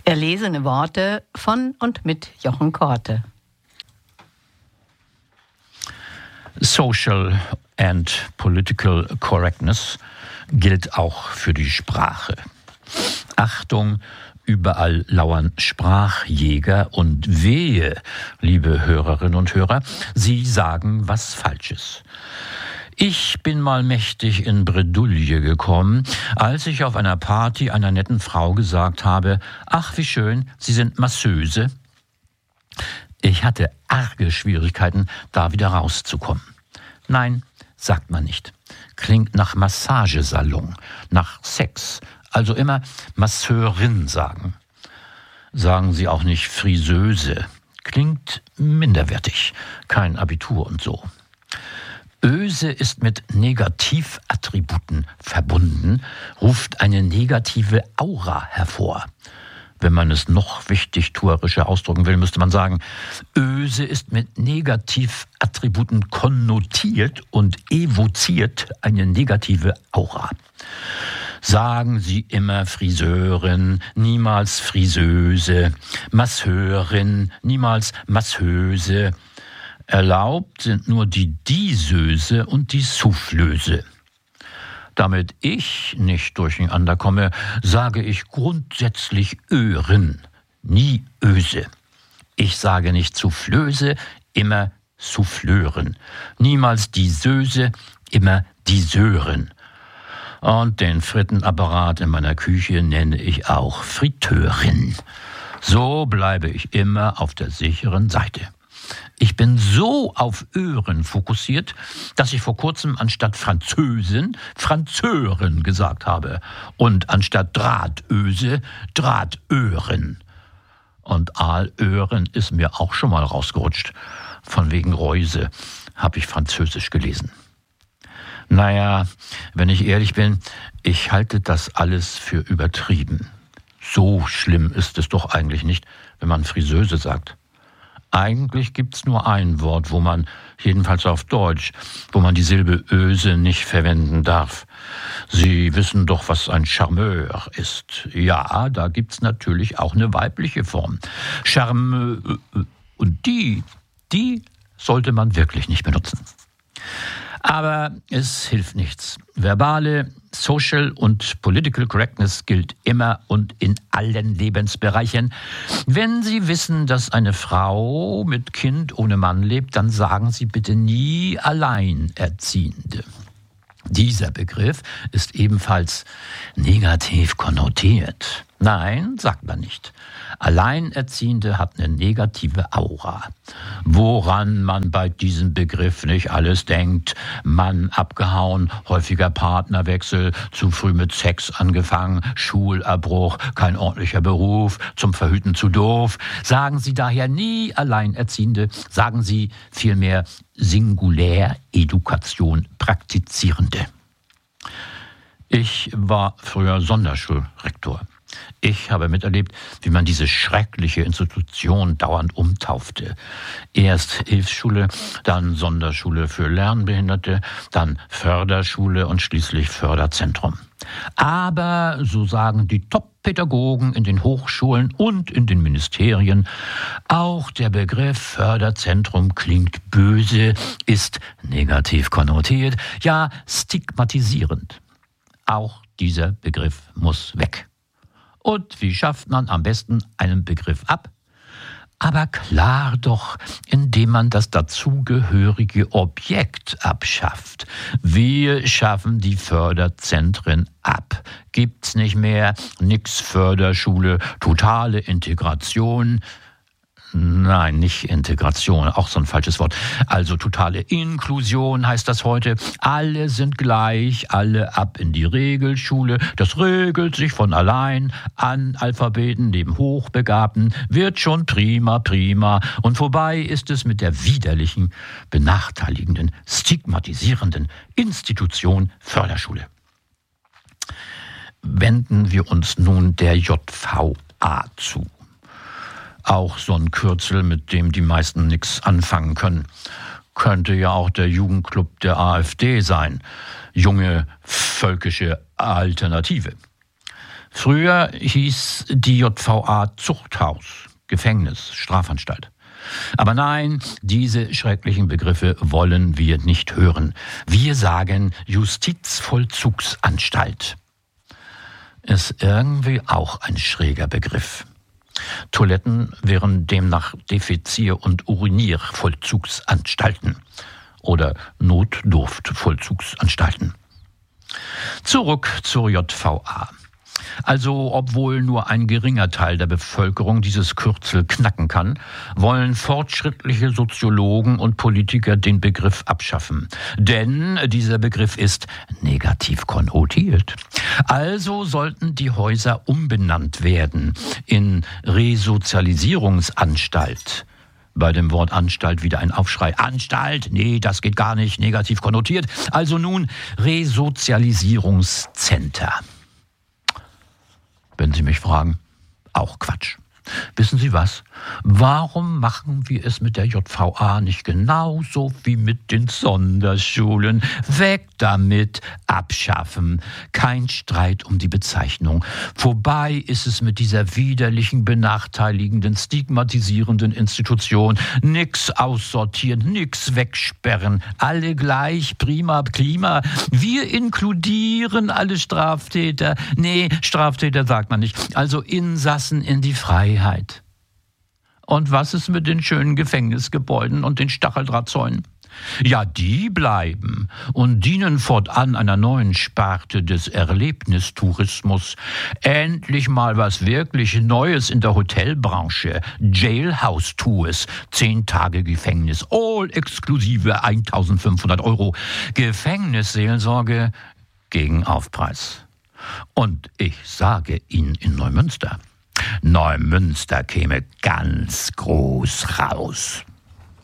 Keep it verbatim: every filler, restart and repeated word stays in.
Erlesene Worte von und mit Jochen Korte. Social and Political Correctness gilt auch für die Sprache. Achtung, überall lauern Sprachjäger und wehe, liebe Hörerinnen und Hörer, Sie sagen was Falsches. Ich bin mal mächtig in Bredouille gekommen, als ich auf einer Party einer netten Frau gesagt habe, ach wie schön, Sie sind Masseuse. Ich hatte arge Schwierigkeiten, da wieder rauszukommen. Nein, sagt man nicht. Klingt nach Massagesalon, nach Sex. Also immer Masseurin sagen. Sagen Sie auch nicht Friseuse. Klingt minderwertig. Kein Abitur und so. Öse ist mit Negativattributen verbunden, ruft eine negative Aura hervor. Wenn man es noch wichtigtuerischer ausdrücken will, müsste man sagen, Öse ist mit Negativattributen konnotiert und evoziert eine negative Aura. Sagen Sie immer Friseurin, niemals Friseuse, Masseurin, niemals Masseuse. Erlaubt sind nur die Disöse und die Soufflöse. Damit ich nicht durcheinander komme, sage ich grundsätzlich Örin, nie Öse. Ich sage nicht Soufflöse, immer Souffleurin. Niemals Disöse, immer Diseurin. Und den Frittenapparat in meiner Küche nenne ich auch Friteurin. So bleibe ich immer auf der sicheren Seite. Ich bin so auf Ören fokussiert, dass ich vor kurzem anstatt Französin Franzörin gesagt habe und anstatt Drahtöse Drahtören. Und Aalöhren ist mir auch schon mal rausgerutscht. Von wegen Reuse habe ich Französisch gelesen. Naja, wenn ich ehrlich bin, ich halte das alles für übertrieben. So schlimm ist es doch eigentlich nicht, wenn man Friseuse sagt. Eigentlich gibt's nur ein Wort, wo man, jedenfalls auf Deutsch, wo man die Silbe Öse nicht verwenden darf. Sie wissen doch, was ein Charmeur ist. Ja, da gibt's natürlich auch eine weibliche Form. Charmeur. Und die, die sollte man wirklich nicht benutzen. Aber es hilft nichts. Verbale, Social und Political Correctness gilt immer und in allen Lebensbereichen. Wenn Sie wissen, dass eine Frau mit Kind ohne Mann lebt, dann sagen Sie bitte nie Alleinerziehende. Dieser Begriff ist ebenfalls negativ konnotiert. Nein, sagt man nicht. Alleinerziehende hat eine negative Aura. Woran man bei diesem Begriff nicht alles denkt. Mann abgehauen, häufiger Partnerwechsel, zu früh mit Sex angefangen, Schulabbruch, kein ordentlicher Beruf, zum Verhüten zu doof. Sagen Sie daher nie Alleinerziehende, sagen Sie vielmehr Singuläredukation Praktizierende. Ich war früher Sonderschulrektor. Ich habe miterlebt, wie man diese schreckliche Institution dauernd umtaufte. Erst Hilfsschule, dann Sonderschule für Lernbehinderte, dann Förderschule und schließlich Förderzentrum. Aber, so sagen die Top-Pädagogen in den Hochschulen und in den Ministerien, auch der Begriff Förderzentrum klingt böse, ist negativ konnotiert, ja stigmatisierend. Auch dieser Begriff muss weg. Und wie schafft man am besten einen Begriff ab? Aber klar doch, indem man das dazugehörige Objekt abschafft. Wir schaffen die Förderzentren ab. Gibt's nicht mehr, nix Förderschule, totale Integration. Nein, nicht Integration, auch so ein falsches Wort. Also totale Inklusion heißt das heute. Alle sind gleich, alle ab in die Regelschule. Das regelt sich von allein. Analphabeten neben Hochbegabten wird schon prima, prima. Und vorbei ist es mit der widerlichen, benachteiligenden, stigmatisierenden Institution Förderschule. Wenden wir uns nun der J V A zu. Auch so ein Kürzel, mit dem die meisten nichts anfangen können. Könnte ja auch der Jugendclub der AfD sein. Junge völkische Alternative. Früher hieß die J V A Zuchthaus, Gefängnis, Strafanstalt. Aber nein, diese schrecklichen Begriffe wollen wir nicht hören. Wir sagen Justizvollzugsanstalt. Ist irgendwie auch ein schräger Begriff. Toiletten wären demnach Defizier- und Uriniervollzugsanstalten oder Notdurftvollzugsanstalten. Zurück zur J V A. Also, obwohl nur ein geringer Teil der Bevölkerung dieses Kürzel knacken kann, wollen fortschrittliche Soziologen und Politiker den Begriff abschaffen. Denn dieser Begriff ist negativ konnotiert. Also sollten die Häuser umbenannt werden in Resozialisierungsanstalt. Bei dem Wort Anstalt wieder ein Aufschrei. Anstalt? Nee, das geht gar nicht, negativ konnotiert. Also nun Resozialisierungscenter. Wenn Sie mich fragen, auch Quatsch. Wissen Sie was? Warum machen wir es mit der J V A nicht genauso wie mit den Sonderschulen? Weg damit, abschaffen. Kein Streit um die Bezeichnung. Vorbei ist es mit dieser widerlichen, benachteiligenden, stigmatisierenden Institution. Nix aussortieren, nix wegsperren. Alle gleich, prima, Klima. Wir inkludieren alle Straftäter. Nee, Straftäter sagt man nicht. Also Insassen in die Freiheit. Und was ist mit den schönen Gefängnisgebäuden und den Stacheldrahtzäunen? Ja, die bleiben und dienen fortan einer neuen Sparte des Erlebnistourismus. Endlich mal was wirklich Neues in der Hotelbranche. Jailhouse Tours, zehn Tage Gefängnis, all exklusive eintausendfünfhundert Euro. Gefängnisseelsorge gegen Aufpreis. Und ich sage Ihnen in Neumünster, Neumünster käme ganz groß raus.